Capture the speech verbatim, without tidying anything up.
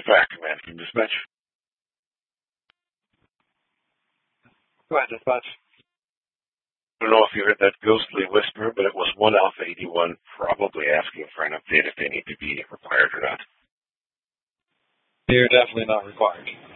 back, command from dispatch. Go ahead, dispatch. I don't know if you heard that ghostly whisper, but it was one Alpha eighty-one probably asking for an update if they need to be required or not. You're definitely not required.